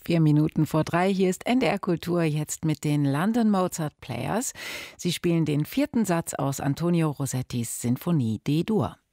4 Minuten vor 3, hier ist NDR Kultur jetzt mit den London Mozart Players. Sie spielen den 4. Satz aus Antonio Rossettis Sinfonie D-Dur.